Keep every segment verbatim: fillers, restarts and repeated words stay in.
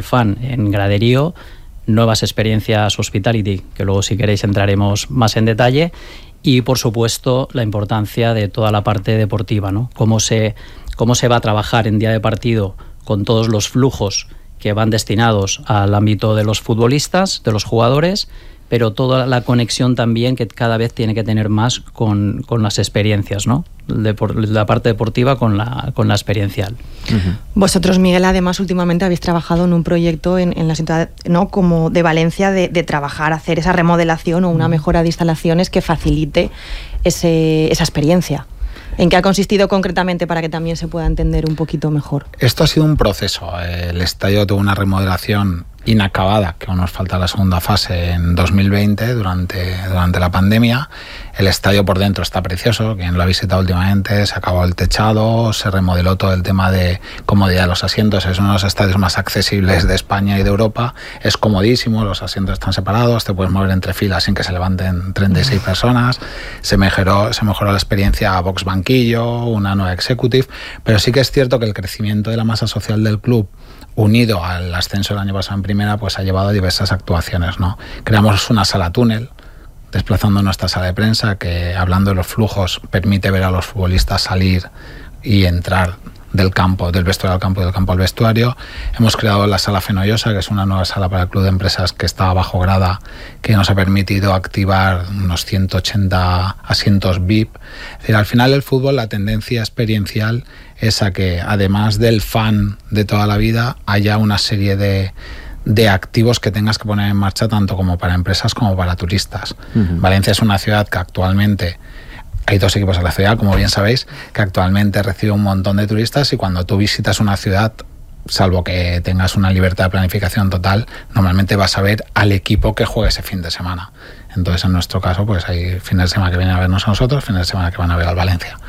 fan en graderío, nuevas experiencias hospitality, que luego si queréis entraremos más en detalle, y por supuesto la importancia de toda la parte deportiva, ¿no? Cómo se, cómo se va a trabajar en día de partido con todos los flujos que van destinados al ámbito de los futbolistas, de los jugadores, pero toda la conexión también que cada vez tiene que tener más con, con las experiencias, ¿no? De, por, la parte deportiva con la, con la experiencial. Uh-huh. Vosotros, Miguel, además últimamente habéis trabajado en un proyecto en, en la ciudad, ¿no?, como de Valencia, de, de trabajar, hacer esa remodelación o una mejora de instalaciones que facilite ese, esa experiencia. ¿En qué ha consistido concretamente para que también se pueda entender un poquito mejor? Esto ha sido un proceso. El estadio tuvo una remodelación inacabada, que aún nos falta la segunda fase en dos mil veinte, durante, durante la pandemia. El estadio por dentro está precioso, quien lo ha visitado últimamente, se acabó el techado, se remodeló todo el tema de comodidad de los asientos, es uno de los estadios más accesibles de España y de Europa, es comodísimo, los asientos están separados, te puedes mover entre filas sin que se levanten treinta y seis personas, se mejoró, se mejoró la experiencia box banquillo, una nueva executive, pero sí que es cierto que el crecimiento de la masa social del club, unido al ascenso del año pasado en primera, pues ha llevado a diversas actuaciones, ¿no? Creamos una sala túnel, desplazando nuestra sala de prensa, que hablando de los flujos permite ver a los futbolistas salir y entrar del campo, del vestuario al campo y del campo al vestuario. Hemos creado la sala Fenollosa, que es una nueva sala para el Club de Empresas que está bajo grada, que nos ha permitido activar unos ciento ochenta asientos V I P. Es decir, al final el fútbol, la tendencia experiencial es a que, además del fan de toda la vida, haya una serie de de activos que tengas que poner en marcha tanto como para empresas como para turistas. Uh-huh. Valencia es una ciudad que actualmente, hay dos equipos en la ciudad, como bien sabéis, que actualmente recibe un montón de turistas, y cuando tú visitas una ciudad, salvo que tengas una libertad de planificación total, normalmente vas a ver al equipo que juegue ese fin de semana. Entonces, en nuestro caso, pues hay fines de semana que vienen a vernos a nosotros, fines de semana que van a ver al Valencia.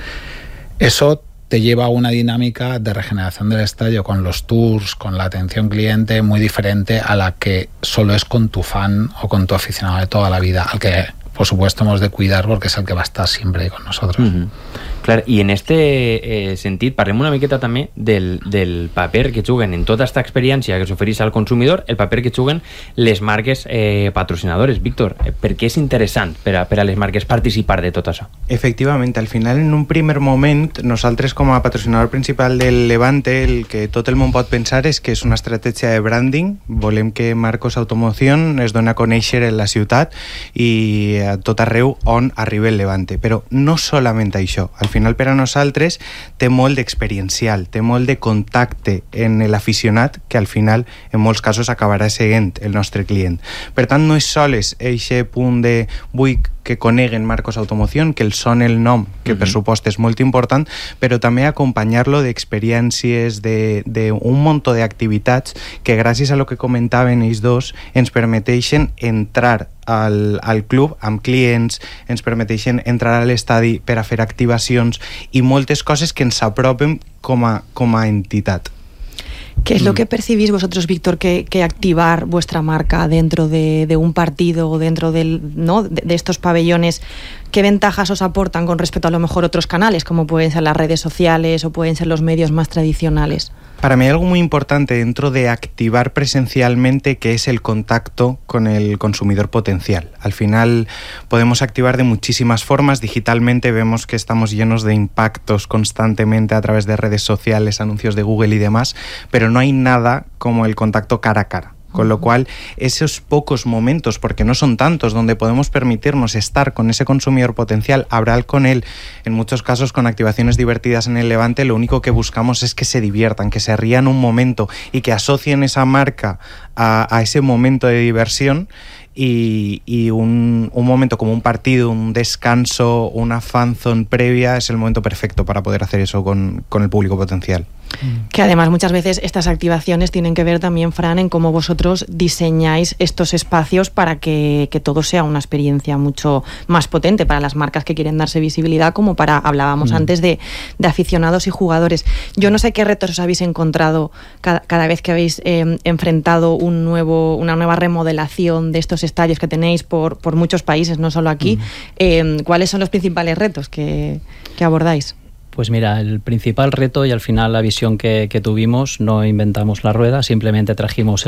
Eso te lleva a una dinámica de regeneración del estadio con los tours, con la atención cliente muy diferente a la que solo es con tu fan o con tu aficionado de toda la vida, al que por supuesto hemos de cuidar porque és el que va estar sempre con nosotros. Uh-huh. Clar, i en este eh, sentit parlem una miqueta també del, del paper que juguen en tota aquesta experiència que s'ofereix al consumidor, el paper que juguen les marques eh, patrocinadores. Víctor, eh, per què és interessant per a, per a les marques participar de tot això? Efectivament, al final en un primer moment nosaltres com a patrocinador principal del Levante el que tot el món pot pensar és que és una estratègia de branding, volem que Marcos Automoción es doni a conèixer en la ciutat i a tot arreu on arriba el Levante, però no solament això, al final per a nosaltres té molt d'experiencial, té molt de contacte en l'aficionat que al final en molts casos acabarà seguint el nostre client. Per tant, no és sols aquest punt de vull que coneguen Marcos Automoción, que el son el nom, que per supost és molt important, però també acompanyar-lo d'experiències, d'un munt d'activitats que gràcies a lo que comentaven ells dos ens permeteixen entrar al, al club amb clients, ens permeteixen entrar a l'estadi per a fer activacions i moltes coses que ens apropen com a, com a entitat. ¿Qué es lo que percibís vosotros, Víctor, que, que activar vuestra marca dentro de, de un partido o dentro del, ¿no? de, de estos pabellones? ¿Qué ventajas os aportan con respecto a lo mejor otros canales, como pueden ser las redes sociales o pueden ser los medios más tradicionales? Para mí hay algo muy importante dentro de activar presencialmente, que es el contacto con el consumidor potencial. Al final podemos activar de muchísimas formas. Digitalmente vemos que estamos llenos de impactos constantemente a través de redes sociales, anuncios de Google y demás, pero no hay nada como el contacto cara a cara. Con lo cual, esos pocos momentos, porque no son tantos, donde podemos permitirnos estar con ese consumidor potencial, hablar con él, en muchos casos con activaciones divertidas en el Levante, lo único que buscamos es que se diviertan, que se rían un momento y que asocien esa marca a, a ese momento de diversión. Y, y un, un momento como un partido, un descanso, una fanzone previa es el momento perfecto para poder hacer eso con, con el público potencial. Que además muchas veces estas activaciones tienen que ver también, Fran, en cómo vosotros diseñáis estos espacios para que, que todo sea una experiencia mucho más potente para las marcas que quieren darse visibilidad, como para, hablábamos mm. antes, de, de aficionados y jugadores. Yo no sé qué retos os habéis encontrado cada, cada vez que habéis eh, enfrentado un nuevo, una nueva remodelación de estos estadios que tenéis por, por muchos países, no solo aquí. Mm. Eh, ¿Cuáles son los principales retos que, que abordáis? Pues mira, el principal reto y al final la visión que, que tuvimos, no inventamos la rueda, simplemente trajimos